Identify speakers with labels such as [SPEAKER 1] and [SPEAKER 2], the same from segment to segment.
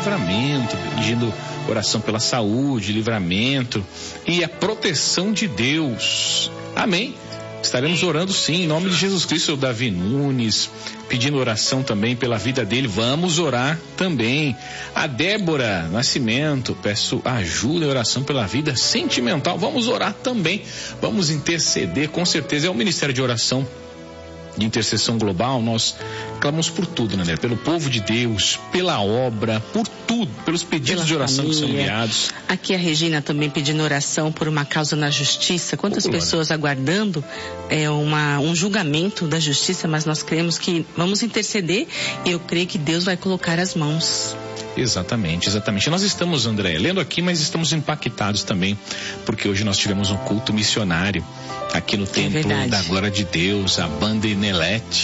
[SPEAKER 1] livramento, pedindo oração pela saúde, livramento e a proteção de Deus. Amém. Estaremos orando sim, em nome de Jesus Cristo. O Davi Nunes, pedindo oração também pela vida dele, vamos orar também. A Débora Nascimento, peço ajuda e oração pela vida sentimental, vamos orar também, vamos interceder, com certeza. É o Ministério de Oração de Intercessão Global, nós clamamos por tudo, né? Pelo povo de Deus, pela obra, por tudo, pelos pedidos de oração que são enviados.
[SPEAKER 2] Aqui a Regina também pedindo oração por uma causa na justiça. Quantas pessoas aguardando um julgamento da justiça, mas nós cremos que vamos interceder e eu creio que Deus vai colocar as mãos.
[SPEAKER 1] Exatamente. Nós estamos, André, lendo aqui, mas estamos impactados também, porque hoje nós tivemos um culto missionário aqui no Templo da Glória de Deus, a banda Nelete,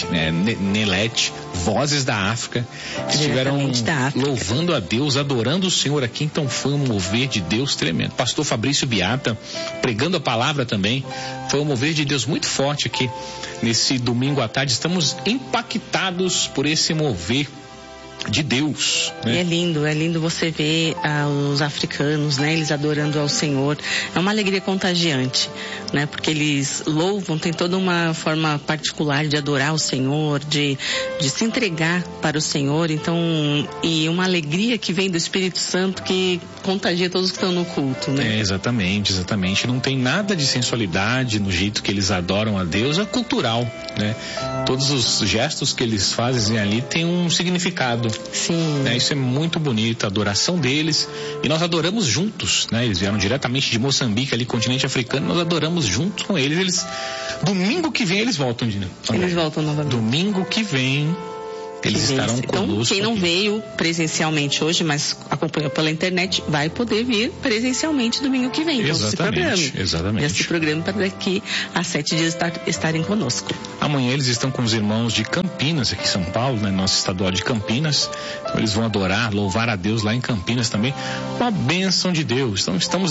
[SPEAKER 1] Vozes da África, estiveram louvando a Deus, adorando o Senhor aqui, então foi um mover de Deus tremendo. Pastor Fabrício Biata, pregando a palavra também, foi um mover de Deus muito forte aqui, nesse domingo à tarde. Estamos impactados por esse mover de Deus, né?
[SPEAKER 2] E é lindo você ver os africanos, né? Eles adorando ao Senhor. É uma alegria contagiante, né? Porque eles louvam, tem toda uma forma particular de adorar o Senhor, de se entregar para o Senhor. Então, e uma alegria que vem do Espírito Santo que contagia todos que estão no culto, né?
[SPEAKER 1] Exatamente. Não tem nada de sensualidade no jeito que eles adoram a Deus, é cultural, né? Todos os gestos que eles fazem ali têm um significado.
[SPEAKER 2] Sim.
[SPEAKER 1] Isso é muito bonito, a adoração deles, e nós adoramos juntos, né? Eles vieram diretamente de Moçambique, ali, continente africano, nós adoramos junto com eles. Domingo que vem eles voltam, Dina.
[SPEAKER 2] Eles voltam novamente.
[SPEAKER 1] Domingo que vem eles estarão conosco.
[SPEAKER 2] Então, quem não veio presencialmente hoje, mas acompanhou pela internet, vai poder vir presencialmente domingo que vem. Então,
[SPEAKER 1] Exatamente.
[SPEAKER 2] Já se programa para daqui a 7 dias estarem conosco.
[SPEAKER 1] Amanhã eles estão com os irmãos de Campinas, aqui em São Paulo, né? Nosso estadual de Campinas. Então, eles vão adorar, louvar a Deus lá em Campinas também. Uma bênção de Deus. Então, estamos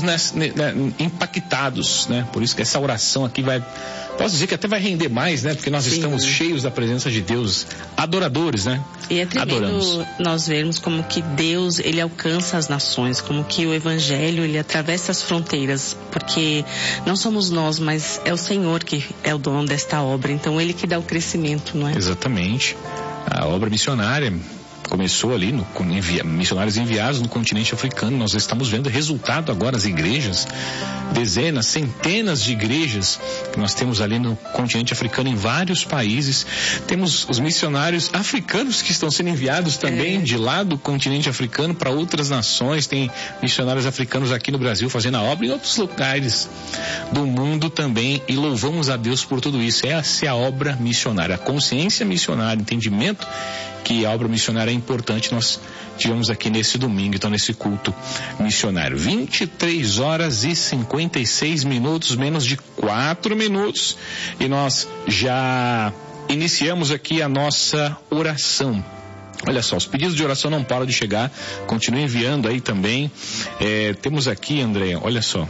[SPEAKER 1] impactados, né? Por isso que essa oração aqui posso dizer que até vai render mais, né? Porque nós estamos cheios da presença de Deus, adoradores, né?
[SPEAKER 2] E é tremendo nós vermos como que Deus, ele alcança as nações, como que o Evangelho, ele atravessa as fronteiras, porque não somos nós, mas é o Senhor que é o dono desta obra, então ele que dá o crescimento, não é?
[SPEAKER 1] Exatamente. A obra missionária começou ali com missionários enviados no continente africano. Nós estamos vendo resultado agora, as igrejas, dezenas, centenas de igrejas que nós temos ali no continente africano, em vários países. Temos os missionários africanos que estão sendo enviados também de lá do continente africano para outras nações. Tem missionários africanos aqui no Brasil fazendo a obra, em outros lugares do mundo também, e louvamos a Deus por tudo isso. Essa é a obra missionária, a consciência missionária, entendimento que a obra missionária é importante. Nós tivemos aqui nesse domingo, então, nesse culto missionário. 23 horas e 56 minutos, menos de 4 minutos, e nós já iniciamos aqui a nossa oração. Olha só, os pedidos de oração não param de chegar, continue enviando aí também. Temos aqui, André, olha só,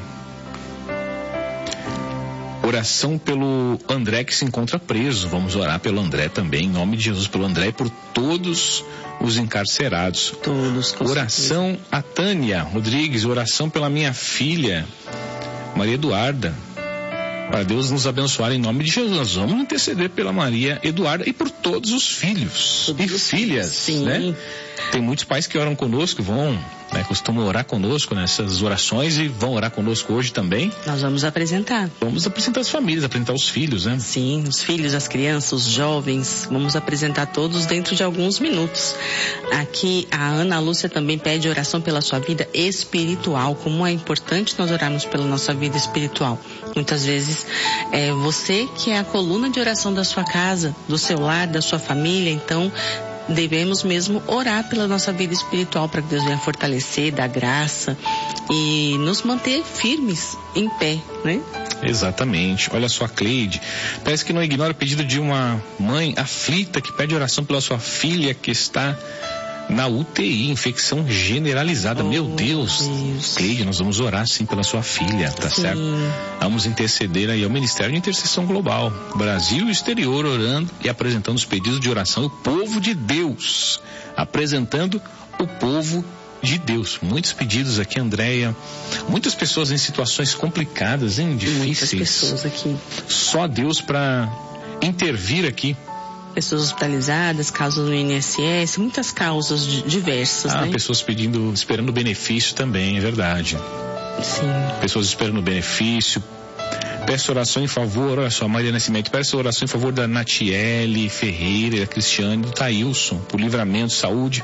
[SPEAKER 1] oração pelo André que se encontra preso. Vamos orar pelo André também, em nome de Jesus, pelo André e por todos os encarcerados.
[SPEAKER 2] Todos.
[SPEAKER 1] Oração a Tânia Rodrigues, oração pela minha filha Maria Eduarda, para Deus nos abençoar em nome de Jesus. Nós vamos interceder pela Maria Eduarda e por todos os filhos e filhas, né? Tem muitos pais que oram conosco, costumam orar conosco nessas orações e vão orar conosco hoje também.
[SPEAKER 2] Nós vamos apresentar.
[SPEAKER 1] Vamos apresentar as famílias, apresentar os filhos, né?
[SPEAKER 2] Sim, os filhos, as crianças, os jovens. Vamos apresentar todos dentro de alguns minutos. Aqui a Ana Lúcia também pede oração pela sua vida espiritual. Como é importante nós orarmos pela nossa vida espiritual. Muitas vezes é você que é a coluna de oração da sua casa, do seu lar, da sua família. Então devemos mesmo orar pela nossa vida espiritual para que Deus venha fortalecer, dar graça e nos manter firmes, em pé, né?
[SPEAKER 1] Exatamente. Olha só, a Cleide, parece que não ignora o pedido de uma mãe aflita que pede oração pela sua filha que está na UTI, infecção generalizada. Meu Deus. Cleide, nós vamos orar sim pela sua filha, tá certo? Vamos interceder aí ao Ministério de Intercessão Global, Brasil e exterior, orando e apresentando os pedidos de oração. O povo de Deus, apresentando o povo de Deus. Muitos pedidos aqui, Andréia. Muitas pessoas em situações complicadas, hein? Difíceis.
[SPEAKER 2] Muitas pessoas aqui.
[SPEAKER 1] Só Deus para intervir aqui.
[SPEAKER 2] Pessoas hospitalizadas, causas no INSS, muitas causas diversas, né?
[SPEAKER 1] Pessoas esperando benefício também, é verdade.
[SPEAKER 2] Sim.
[SPEAKER 1] Pessoas esperando benefício. Peço oração em favor, olha só, Maria Nascimento, peço oração em favor da Natiele Ferreira, da Cristiane, do Taílson, por livramento, saúde.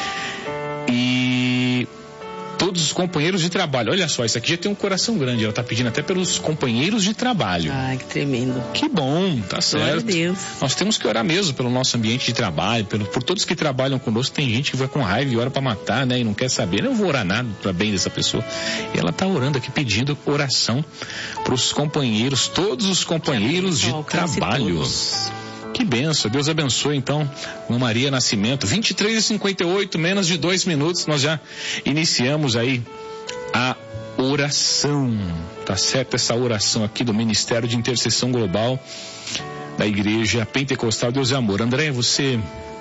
[SPEAKER 1] E todos os companheiros de trabalho. Olha só, isso aqui já tem um coração grande. Ela está pedindo até pelos companheiros de trabalho.
[SPEAKER 2] Ai, que tremendo.
[SPEAKER 1] Que bom, tá certo.
[SPEAKER 2] Glória a Deus.
[SPEAKER 1] Nós temos que orar mesmo pelo nosso ambiente de trabalho, por todos que trabalham conosco. Tem gente que vai com raiva e ora para matar, né? E não quer saber. Eu não vou orar nada para bem dessa pessoa. E ela está orando aqui, pedindo oração para os companheiros, todos os companheiros de trabalho.
[SPEAKER 2] Todos.
[SPEAKER 1] Que benção, Deus abençoe então Maria Nascimento. 23h58, menos de 2 minutos, nós já iniciamos aí a oração, tá certo? Essa oração aqui do Ministério de Intercessão Global da Igreja Pentecostal Deus é Amor. André, você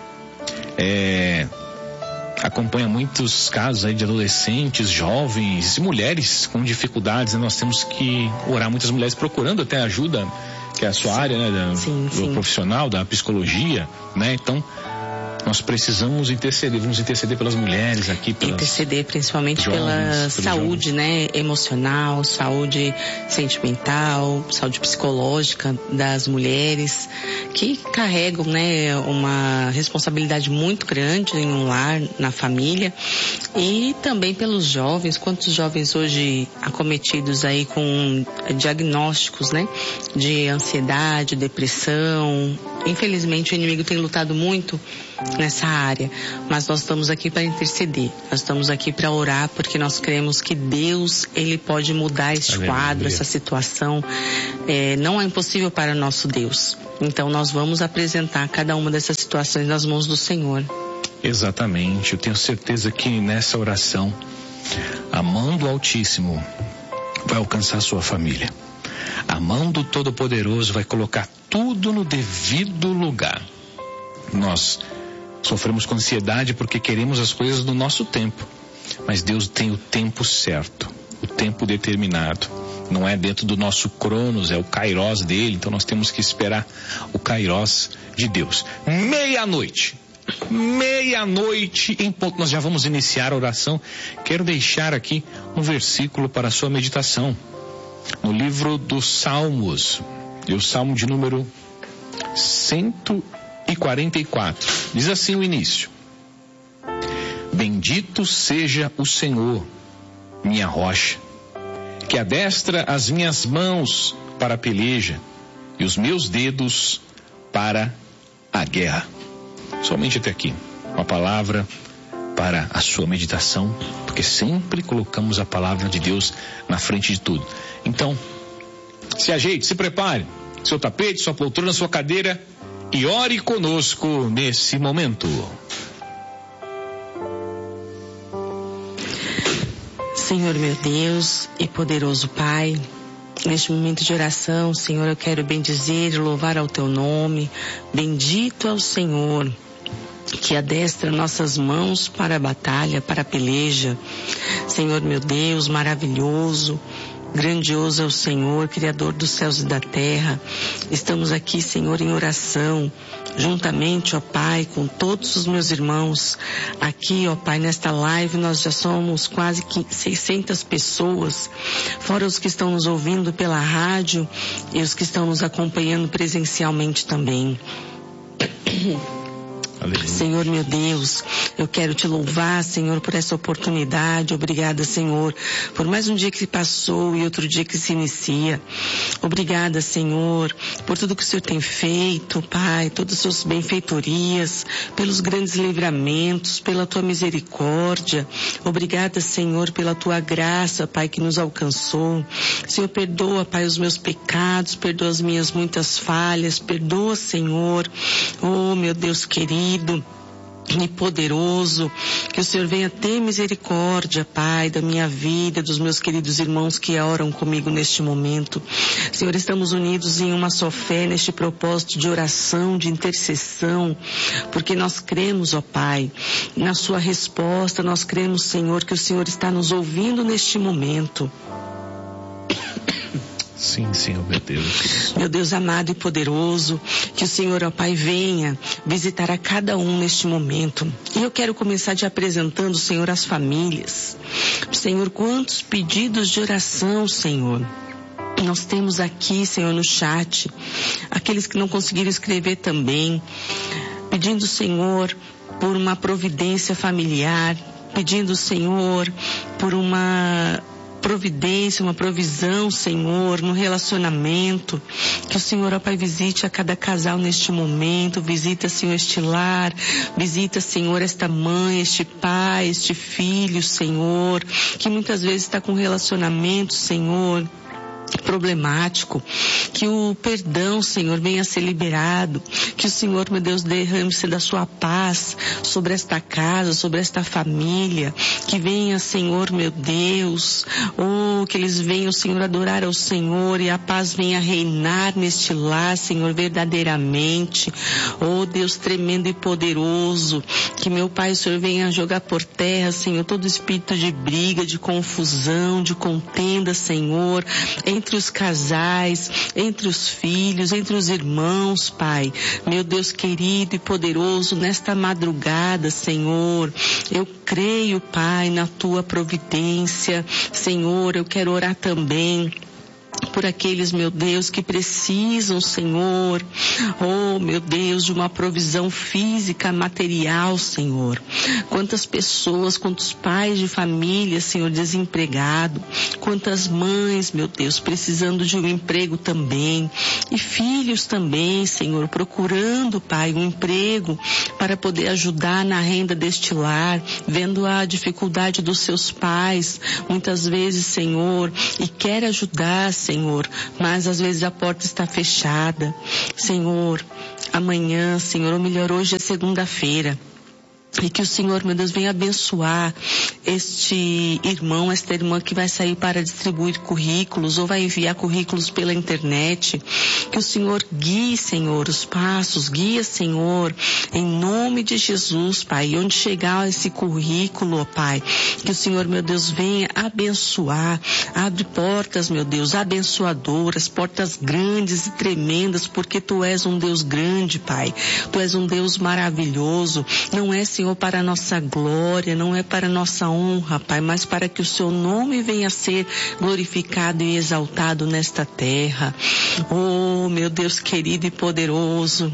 [SPEAKER 1] acompanha muitos casos aí de adolescentes, jovens e mulheres com dificuldades, né? Nós temos que orar, muitas mulheres procurando até ajuda, que é a sua área, né, do profissional, da psicologia, né? Então, nós precisamos interceder, vamos interceder pelas mulheres aqui,
[SPEAKER 2] interceder principalmente pela saúde, né, emocional, saúde sentimental, saúde psicológica das mulheres que carregam, né, uma responsabilidade muito grande em um lar, na família, e também pelos jovens. Quantos jovens hoje acometidos aí com diagnósticos, né, de ansiedade, depressão. Infelizmente o inimigo tem lutado muito nessa área, mas nós estamos aqui para interceder, nós estamos aqui para orar, porque nós cremos que Deus, Ele pode mudar este quadro, essa situação. Não é impossível para nosso Deus. Então nós vamos apresentar cada uma dessas situações nas mãos do Senhor.
[SPEAKER 1] Exatamente, eu tenho certeza que nessa oração a mão do Altíssimo vai alcançar a sua família. A mão do Todo-Poderoso vai colocar tudo no devido lugar. Nós sofremos com ansiedade porque queremos as coisas no nosso tempo. Mas Deus tem o tempo certo, o tempo determinado. Não é dentro do nosso cronos, é o kairós dele. Então nós temos que esperar o kairós de Deus. Meia-noite em ponto, nós já vamos iniciar a oração. Quero deixar aqui um versículo para a sua meditação. No livro dos Salmos, o Salmo de número 144, diz assim o início: Bendito seja o Senhor, minha rocha, que adestra as minhas mãos para a peleja e os meus dedos para a guerra. Somente até aqui, uma palavra para a sua meditação, porque sempre colocamos a palavra de Deus na frente de tudo. Então, se ajeite, se prepare, seu tapete, sua poltrona, sua cadeira, e ore conosco nesse momento.
[SPEAKER 2] Senhor meu Deus e poderoso Pai, neste momento de oração, Senhor, eu quero bendizer e louvar ao teu nome. Bendito é o Senhor que adestra nossas mãos para a batalha, para a peleja. Senhor meu Deus, maravilhoso, grandioso é o Senhor, Criador dos céus e da terra. Estamos aqui, Senhor, em oração, juntamente, ó Pai, com todos os meus irmãos. Aqui, ó Pai, nesta live, nós já somos quase 600 pessoas, fora os que estão nos ouvindo pela rádio e os que estão nos acompanhando presencialmente também. Aleluia. Senhor meu Deus, eu quero te louvar, Senhor, por essa oportunidade. Obrigada, Senhor, por mais um dia que se passou e outro dia que se inicia. Obrigada, Senhor, por tudo que o Senhor tem feito, Pai, todas as suas benfeitorias, pelos grandes livramentos, pela tua misericórdia. Obrigada, Senhor, pela tua graça, Pai, que nos alcançou. Senhor, perdoa, Pai, os meus pecados, perdoa as minhas muitas falhas, perdoa, Senhor, oh meu Deus querido. e poderoso, que o Senhor venha ter misericórdia, Pai, da minha vida, dos meus queridos irmãos que oram comigo neste momento. Senhor, estamos unidos em uma só fé, neste propósito de oração, de intercessão, porque nós cremos, ó Pai, na sua resposta, nós cremos, Senhor, que o Senhor está nos ouvindo neste momento.
[SPEAKER 1] Sim, Senhor, meu Deus.
[SPEAKER 2] Meu Deus amado e poderoso, que o Senhor, ó Pai, venha visitar a cada um neste momento. E eu quero começar te apresentando, Senhor, as famílias. Senhor, quantos pedidos de oração, Senhor. Nós temos aqui, Senhor, no chat, aqueles que não conseguiram escrever também, pedindo, Senhor, por uma providência familiar, pedindo, Senhor, por uma providência, uma provisão, Senhor, no relacionamento. Que o Senhor, ó Pai, visite a cada casal neste momento, visita, Senhor, este lar, visita, Senhor, esta mãe, este pai, este filho, Senhor, que muitas vezes está com relacionamento, Senhor, problemático, que o perdão, Senhor, venha a ser liberado, que o Senhor, meu Deus, derrame-se da sua paz sobre esta casa, sobre esta família, que venha, Senhor, meu Deus, que eles venham, Senhor, adorar ao Senhor e a paz venha reinar neste lar, Senhor, verdadeiramente. Deus tremendo e poderoso, que meu Pai, o Senhor venha jogar por terra, Senhor, todo espírito de briga, de confusão, de contenda, Senhor, entre os casais, entre os filhos, entre os irmãos, Pai. Meu Deus querido e poderoso, nesta madrugada, Senhor, eu creio, Pai, na tua providência. Senhor, eu quero orar também por aqueles, meu Deus, que precisam, Senhor, meu Deus, de uma provisão física, material, Senhor. Quantas pessoas, quantos pais de família, Senhor, desempregado, quantas mães, meu Deus, precisando de um emprego também, e filhos também, Senhor, procurando, Pai, um emprego para poder ajudar na renda deste lar, vendo a dificuldade dos seus pais, muitas vezes, Senhor, e quer ajudar, Senhor, mas às vezes a porta está fechada. Senhor, amanhã, Senhor, ou melhor, hoje é segunda-feira. E que o Senhor, meu Deus, venha abençoar este irmão, esta irmã que vai sair para distribuir currículos ou vai enviar currículos pela internet. Que o Senhor guie, Senhor, os passos, guia, Senhor, em nome de Jesus, Pai. E onde chegar esse currículo, ó Pai, que o Senhor, meu Deus, venha abençoar. Abre portas, meu Deus, abençoadoras, portas grandes e tremendas, porque Tu és um Deus grande, Pai. Tu és um Deus maravilhoso. Não é, Senhor, para a nossa glória, não é para a nossa honra, Pai, mas para que o Seu nome venha a ser glorificado e exaltado nesta terra. Meu Deus querido e poderoso,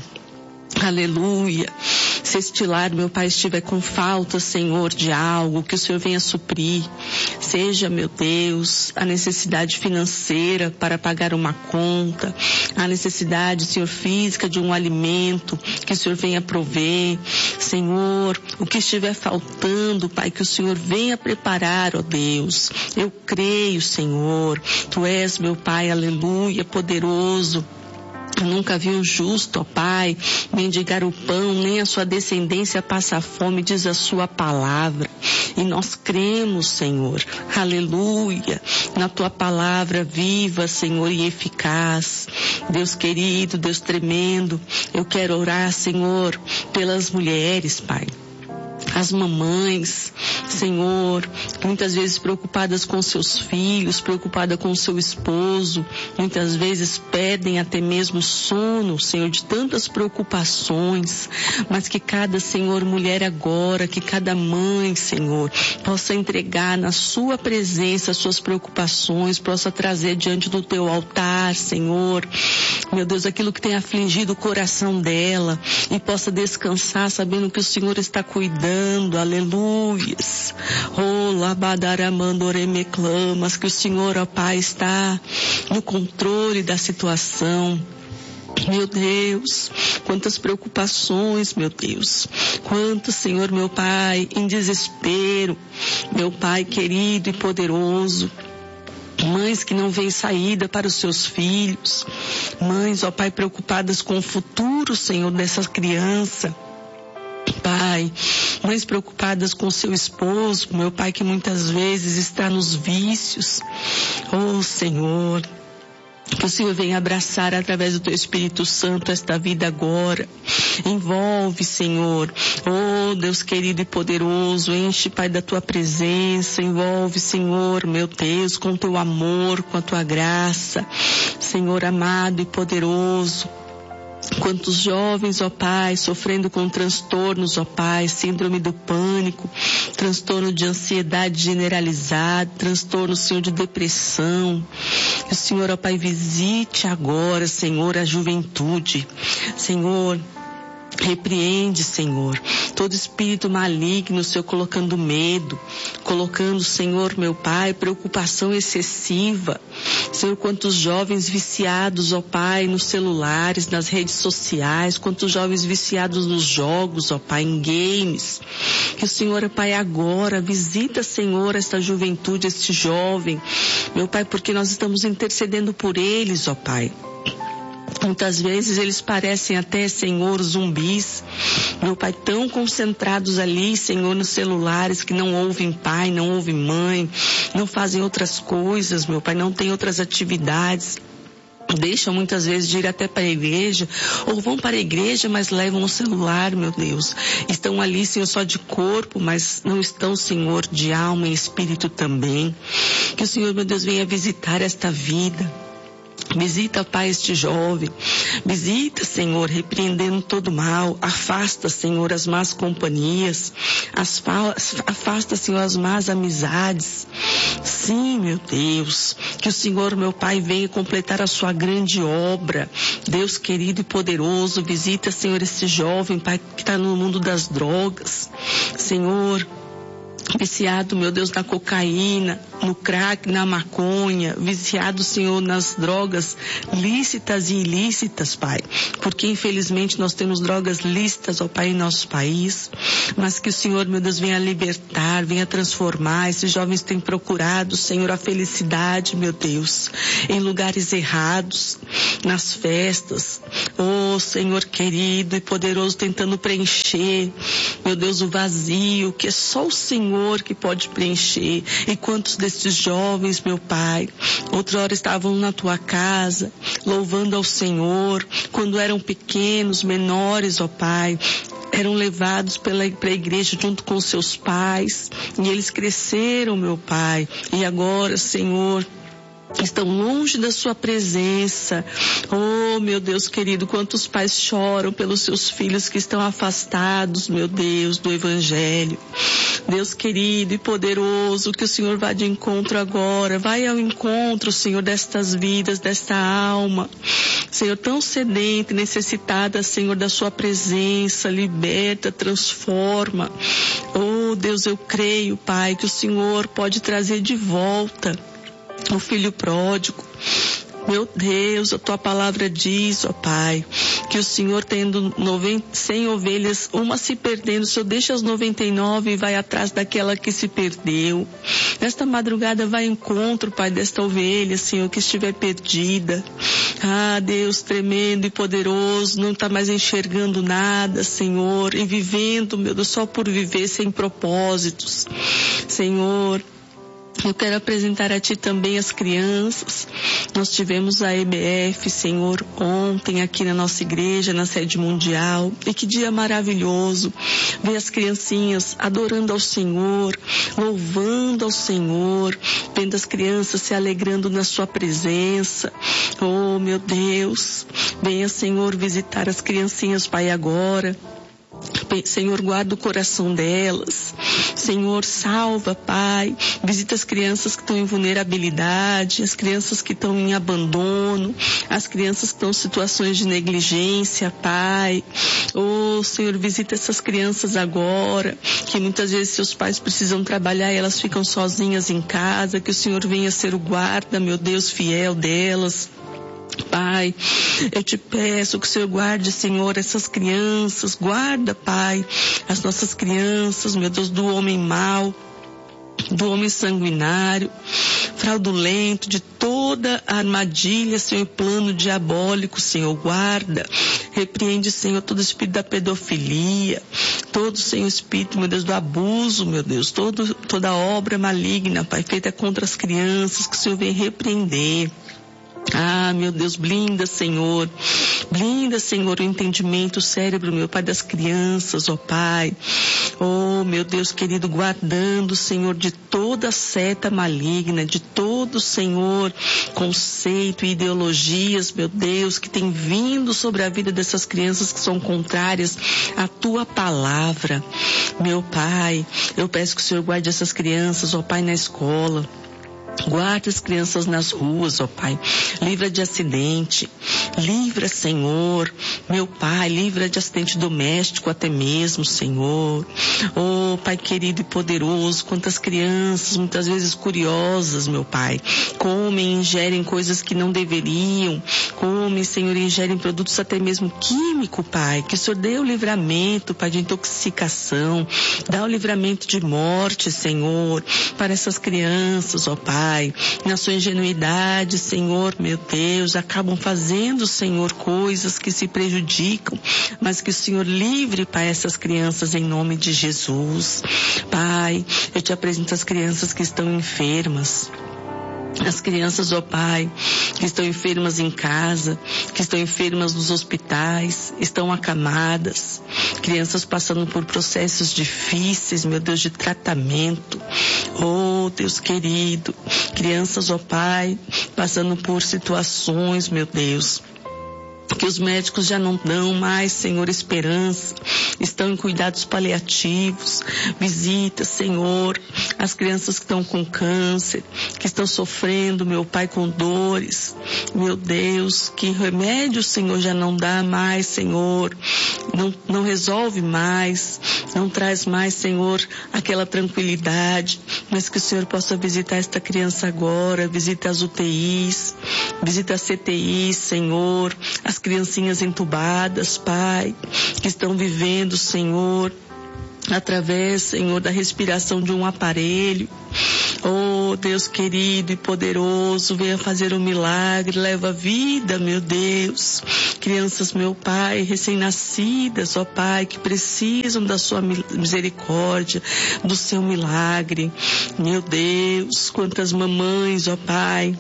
[SPEAKER 2] aleluia. Se este lar, meu Pai, estiver com falta, Senhor, de algo, que o Senhor venha suprir. Seja, meu Deus, a necessidade financeira para pagar uma conta, a necessidade, Senhor, física de um alimento, que o Senhor venha prover. Senhor, o que estiver faltando, Pai, que o Senhor venha preparar, ó Deus. Eu creio, Senhor, Tu és, meu Pai, aleluia, poderoso. Eu nunca vi um justo, ó Pai, mendigar o pão, nem a sua descendência passar fome, diz a Sua palavra. E nós cremos, Senhor, aleluia, na Tua palavra viva, Senhor, e eficaz. Deus querido, Deus tremendo, eu quero orar, Senhor, pelas mulheres, Pai. As mamães, Senhor, muitas vezes preocupadas com seus filhos, preocupadas com seu esposo, muitas vezes perdem até mesmo sono, Senhor, de tantas preocupações, mas que cada, Senhor, mulher agora, que cada mãe, Senhor, possa entregar na Sua presença as suas preocupações, possa trazer diante do Teu altar, Senhor, meu Deus, aquilo que tem afligido o coração dela, e possa descansar sabendo que o Senhor está cuidando. Aleluias. Labadaramandoremeclamas, que o Senhor, ó Pai, está no controle da situação. Meu Deus, quantas preocupações, meu Deus, quantos, Senhor, meu Pai, em desespero, meu Pai querido e poderoso. Mães que não veem saída para os seus filhos, mães, ó Pai, preocupadas com o futuro, Senhor, dessa criança. Pai, mães preocupadas com seu esposo, meu Pai, que muitas vezes está nos vícios. Oh, Senhor, que o Senhor venha abraçar através do Teu Espírito Santo esta vida agora. Envolve, Senhor. Oh, Deus querido e poderoso, enche, Pai, da Tua presença. Envolve, Senhor, meu Deus, com o Teu amor, com a Tua graça. Senhor amado e poderoso. Quantos jovens, ó Pai, sofrendo com transtornos, ó Pai, síndrome do pânico, transtorno de ansiedade generalizada, transtorno, Senhor, de depressão. Que o Senhor, ó Pai, visite agora, Senhor, a juventude. Senhor, repreende, Senhor, todo espírito maligno, Senhor, colocando medo, colocando, Senhor, meu Pai, preocupação excessiva. Senhor, quantos jovens viciados, ó Pai, nos celulares, nas redes sociais, quantos jovens viciados nos jogos, ó Pai, em games. Que o Senhor, ó Pai, agora visita, Senhor, esta juventude, este jovem, meu Pai, porque nós estamos intercedendo por eles, ó Pai. Muitas vezes eles parecem até, Senhor, zumbis, meu Pai, tão concentrados ali, Senhor, nos celulares, que não ouvem pai, não ouvem mãe, não fazem outras coisas, meu Pai, não tem outras atividades. Deixam muitas vezes de ir até para a igreja, ou vão para a igreja, mas levam o celular, meu Deus. Estão ali, Senhor, só de corpo, mas não estão, Senhor, de alma e espírito também. Que o Senhor, meu Deus, venha visitar esta vida. Visita, Pai, este jovem. Visita, Senhor, repreendendo todo mal. Afasta, Senhor, as más companhias. Afasta, Senhor, as más amizades. Sim, meu Deus. Que o Senhor, meu Pai, venha completar a sua grande obra. Deus querido e poderoso, visita, Senhor, esse jovem, Pai, que está no mundo das drogas. Senhor, viciado, meu Deus, na cocaína, no crack, na maconha, viciado, Senhor, nas drogas lícitas e ilícitas, Pai, porque infelizmente nós temos drogas lícitas, ó Pai, em nosso país, mas que o Senhor, meu Deus, venha libertar, venha transformar. Esses jovens têm procurado, Senhor, a felicidade, meu Deus, em lugares errados, nas festas, oh Senhor querido e poderoso, tentando preencher, meu Deus, o vazio que é só o Senhor que pode preencher. E quantos desses jovens, meu Pai, outrora estavam na tua casa, louvando ao Senhor, quando eram pequenos, menores, ó Pai, eram levados para a igreja junto com seus pais, e eles cresceram, meu Pai, e agora, Senhor, estão longe da sua presença. Oh, meu Deus querido, quantos pais choram pelos seus filhos que estão afastados, meu Deus, do Evangelho. Deus querido e poderoso, que o Senhor vá de encontro agora, vai ao encontro, Senhor, destas vidas, desta alma, Senhor, tão sedenta e necessitada, Senhor, da sua presença, liberta, transforma. Oh, Deus, eu creio, Pai, que o Senhor pode trazer de volta o filho pródigo. Meu Deus, a tua palavra diz, ó Pai, que o Senhor, tendo 100 ovelhas, uma se perdendo, o Senhor deixa as 99 e vai atrás daquela que se perdeu. Nesta madrugada vai ao encontro, Pai, desta ovelha, Senhor, que estiver perdida. Ah, Deus tremendo e poderoso, não está mais enxergando nada, Senhor, e vivendo, meu Deus, só por viver sem propósitos. Senhor, eu quero apresentar a Ti também as crianças. Nós tivemos a EBF, Senhor, ontem aqui na nossa igreja, na sede mundial. E que dia maravilhoso ver as criancinhas adorando ao Senhor, louvando ao Senhor, vendo as crianças se alegrando na Sua presença. Oh, meu Deus, venha, Senhor, visitar as criancinhas, Pai, agora. Senhor, guarda o coração delas. Senhor, salva, Pai. Visita as crianças que estão em vulnerabilidade, as crianças que estão em abandono, as crianças que estão em situações de negligência, Pai. Oh, Senhor, visita essas crianças agora, que muitas vezes seus pais precisam trabalhar e elas ficam sozinhas em casa. Que o Senhor venha ser o guarda, meu Deus, fiel delas. Pai, eu te peço que o Senhor guarde, Senhor, essas crianças, guarda, Pai, as nossas crianças, meu Deus, do homem mau, do homem sanguinário. fraudulento, de toda armadilha, Senhor, plano diabólico, Senhor, guarda. Repreende, Senhor, todo espírito da pedofilia, todo, Senhor, espírito, meu Deus, do abuso, meu Deus, toda obra maligna, Pai, feita contra as crianças, que o Senhor vem repreender. Ah, meu Deus, blinda, Senhor, o entendimento, o cérebro, meu Pai, das crianças, ó Pai. Oh, meu Deus querido, guardando, Senhor, de toda seta maligna, de todo, Senhor, conceito e ideologias, meu Deus, que tem vindo sobre a vida dessas crianças que são contrárias à Tua palavra. Meu Pai, eu peço que o Senhor guarde essas crianças, ó Pai, na escola. Guarda as crianças nas ruas, ó Pai. Livra de acidente. Livra, Senhor. Meu Pai, livra de acidente doméstico até mesmo, Senhor. Oh, Pai querido e poderoso, quantas crianças, muitas vezes curiosas, meu Pai, comem, ingerem coisas que não deveriam. Comem, Senhor, e ingerem produtos até mesmo químicos, Pai. Que o Senhor dê o livramento, Pai, de intoxicação. Dá o livramento de morte, Senhor, para essas crianças, ó Pai. Na sua ingenuidade, Senhor, meu Deus, acabam fazendo, Senhor, coisas que se prejudicam, mas que o Senhor livre, Pai, essas crianças em nome de Jesus. Pai, eu te apresento as crianças que estão enfermas. As crianças, ó Pai, que estão enfermas em casa, que estão enfermas nos hospitais, estão acamadas, crianças passando por processos difíceis, meu Deus, de tratamento. Oh, Deus querido, crianças, ó Pai, passando por situações, meu Deus, que os médicos já não dão mais, Senhor, esperança, estão em cuidados paliativos. Visita, Senhor, as crianças que estão com câncer, que estão sofrendo, meu Pai, com dores. Meu Deus, que remédio, Senhor, já não dá mais, Senhor, não resolve mais, não traz mais, Senhor, aquela tranquilidade, mas que o Senhor possa visitar esta criança agora, visita as UTIs, visita as CTIs, Senhor, as criancinhas entubadas, Pai, que estão vivendo, Senhor, através, Senhor, da respiração de um aparelho. Oh, Deus querido e poderoso, venha fazer um milagre, leva vida, meu Deus. Crianças, meu Pai, recém-nascidas, ó Pai, que precisam da sua misericórdia, do seu milagre. Meu Deus, quantas mamães, ó Pai,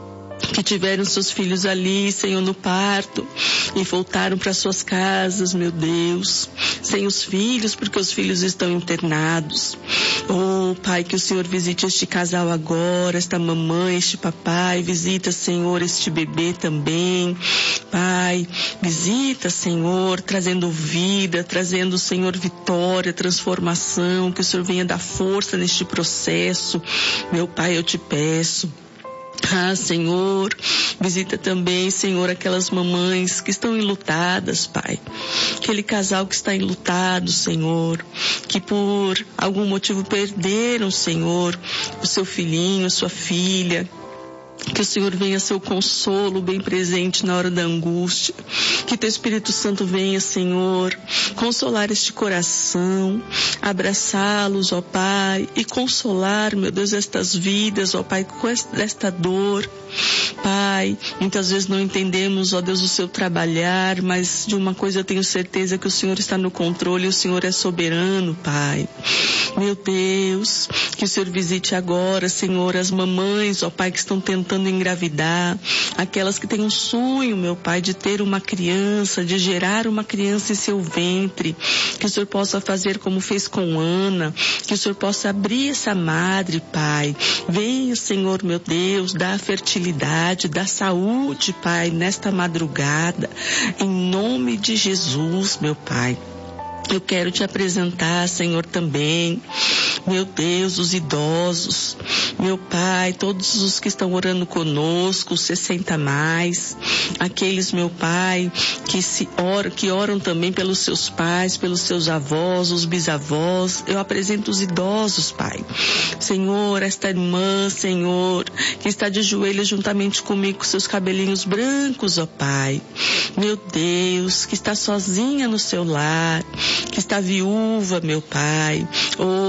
[SPEAKER 2] que tiveram seus filhos ali, Senhor, no parto e voltaram para suas casas, meu Deus, sem os filhos, porque os filhos estão internados. Oh, Pai, que o Senhor visite este casal agora, esta mamãe, este papai, visita, Senhor, este bebê também. Pai, visita, Senhor, trazendo vida, trazendo, Senhor, vitória, transformação, que o Senhor venha dar força neste processo. Meu Pai, eu te peço. Ah, Senhor, visita também, Senhor, aquelas mamães que estão enlutadas, Pai. Aquele casal que está enlutado, Senhor, que por algum motivo perderam, Senhor, o seu filhinho, a sua filha. Que o Senhor venha ser o consolo bem presente na hora da angústia. Que Teu Espírito Santo venha, Senhor, consolar este coração, abraçá-los, ó Pai, e consolar, meu Deus, estas vidas, ó Pai, com esta dor. Pai, muitas vezes não entendemos, ó Deus, o Seu trabalhar, mas de uma coisa eu tenho certeza, que o Senhor está no controle, o Senhor é soberano, Pai. Meu Deus, que o Senhor visite agora, Senhor, as mamães, ó Pai, que estão tentando engravidar, aquelas que têm um sonho, meu Pai, de ter uma criança, de gerar uma criança em seu ventre, que o Senhor possa fazer como fez com Ana, que o Senhor possa abrir essa madre, Pai. Venha, Senhor, meu Deus, dá fertilidade, dá saúde, Pai, nesta madrugada, em nome de Jesus, meu Pai. Eu quero te apresentar, Senhor, também, meu Deus, os idosos, meu Pai, todos os que estão orando conosco, 60 mais, aqueles, meu Pai, que oram também pelos seus pais, pelos seus avós, os bisavós. Eu apresento os idosos, Pai. Senhor, esta irmã, Senhor, que está de joelhos juntamente comigo, com seus cabelinhos brancos, ó Pai. Meu Deus, que está sozinha no seu lar, que está viúva, meu Pai. Oh, Deus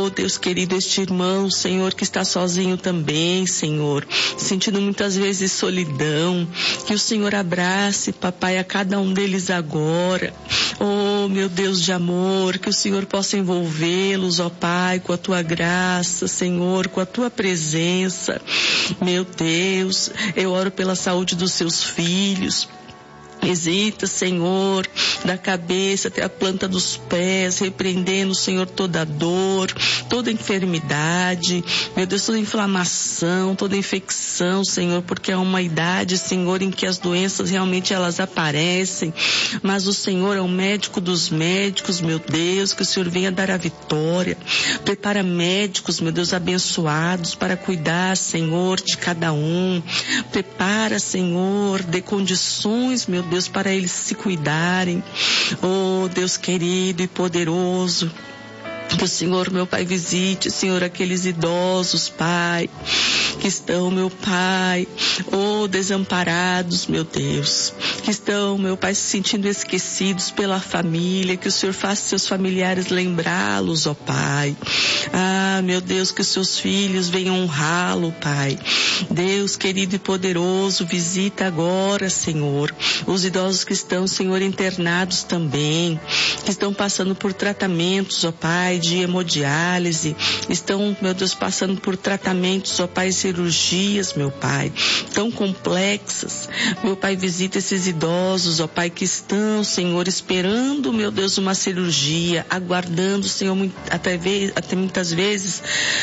[SPEAKER 2] querido, este irmão, Senhor, que está sozinho também, Senhor, sentindo muitas vezes solidão, que o Senhor abrace, papai, a cada um deles agora. Oh, meu Deus de amor, que o Senhor possa envolvê-los, ó Pai, com a tua graça, Senhor, com a tua presença. Meu Deus, eu oro pela saúde dos seus filhos. Visita, Senhor, da cabeça até a planta dos pés, repreendendo, Senhor, toda dor, toda enfermidade, meu Deus, toda inflamação, toda infecção, Senhor, porque é uma idade, Senhor, em que as doenças realmente elas aparecem, mas o Senhor é o médico dos médicos, meu Deus, que o Senhor venha dar a vitória. Prepara médicos, meu Deus, abençoados para cuidar, Senhor, de cada um. Prepara, Senhor, dê condições, meu Deus, para eles se cuidarem. Oh, Deus querido e poderoso, que o Senhor, meu Pai, visite, Senhor, aqueles idosos, Pai, que estão, meu Pai, oh, desamparados, meu Deus, que estão, meu Pai, se sentindo esquecidos pela família, que o Senhor faça seus familiares lembrá-los, ó Pai. Ah, meu Deus, que os seus filhos venham honrá-lo, Pai. Deus querido e poderoso, visita agora, Senhor, os idosos que estão, Senhor, internados também, que estão passando por tratamentos, ó Pai, de hemodiálise, estão, meu Deus, passando por tratamentos, ó Pai, cirurgias, meu Pai, tão complexas. Meu Pai, visita esses idosos, ó Pai, que estão, Senhor, esperando, meu Deus, uma cirurgia, aguardando, Senhor, até muitas vezes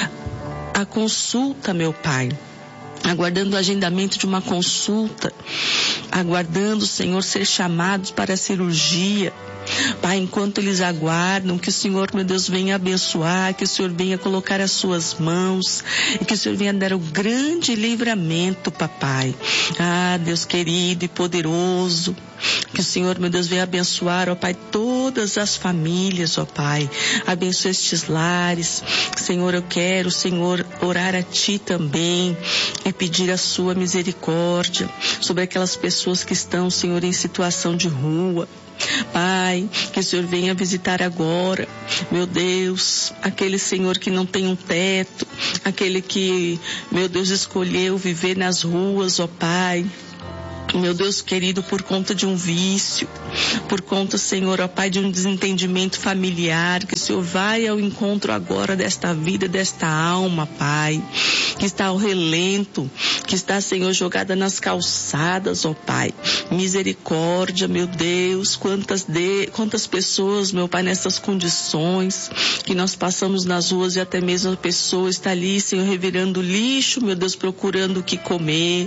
[SPEAKER 2] a consulta, meu Pai, aguardando o agendamento de uma consulta, aguardando, Senhor, ser chamados para a cirurgia. Pai, enquanto eles aguardam, que o Senhor, meu Deus, venha abençoar, que o Senhor venha colocar as suas mãos e que o Senhor venha dar o grande livramento, papai. Ah, Deus querido e poderoso, que o Senhor, meu Deus, venha abençoar, ó Pai, todas as famílias, ó Pai. Abençoa estes lares. Senhor, eu quero, Senhor, orar a Ti também e pedir a sua misericórdia sobre aquelas pessoas que estão, Senhor, em situação de rua. Pai, que o Senhor venha visitar agora, meu Deus, aquele Senhor que não tem um teto, aquele que, meu Deus, escolheu viver nas ruas, ó Pai. Meu Deus querido, por conta de um vício, por conta, Senhor, ó Pai, de um desentendimento familiar, que o Senhor vai ao encontro agora desta vida, desta alma, Pai, que está ao relento, que está, Senhor, jogada nas calçadas, ó Pai. Misericórdia, meu Deus, quantas pessoas, meu Pai, nessas condições que nós passamos nas ruas e até mesmo a pessoa está ali, Senhor, revirando lixo, meu Deus, procurando o que comer.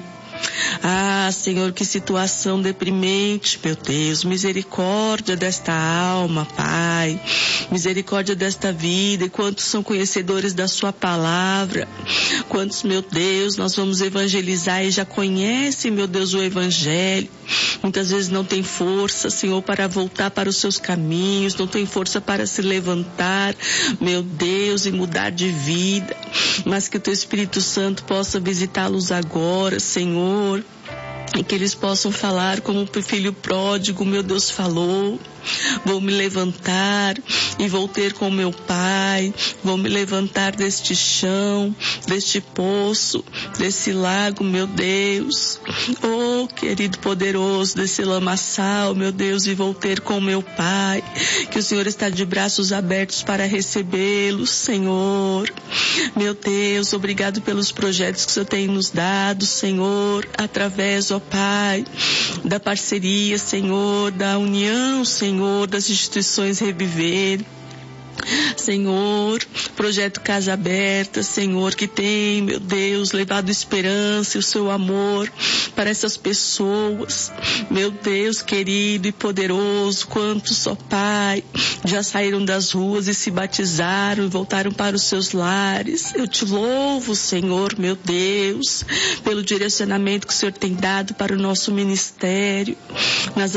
[SPEAKER 2] Ah, Senhor, que situação deprimente, meu Deus. Misericórdia desta alma, Pai. Misericórdia desta vida. E quantos são conhecedores da sua palavra? Quantos, meu Deus, nós vamos evangelizar e já conhecem, meu Deus, o evangelho. Muitas vezes não tem força, Senhor, para voltar para os seus caminhos. Não tem força para se levantar, meu Deus, e mudar de vida. Mas que o Teu Espírito Santo possa visitá-los agora, Senhor. E que eles possam falar como o filho pródigo, meu Deus, falou. Vou me levantar e vou ter com meu Pai. Vou me levantar deste chão, deste poço, desse lago, meu Deus. Oh, querido poderoso, desse lamaçal, meu Deus, e vou ter com meu Pai. Que o Senhor está de braços abertos para recebê-los, Senhor. Meu Deus, obrigado pelos projetos que o Senhor tem nos dado, Senhor, através, ó Pai, da parceria, Senhor, da união, Senhor, das instituições Reviver. Senhor, projeto Casa Aberta, Senhor, que tem, meu Deus, levado esperança e o seu amor para essas pessoas, meu Deus querido e poderoso. Quantos, ó Pai, já saíram das ruas e se batizaram e voltaram para os seus lares. Eu te louvo, Senhor, meu Deus, pelo direcionamento que o Senhor tem dado para o nosso ministério, nas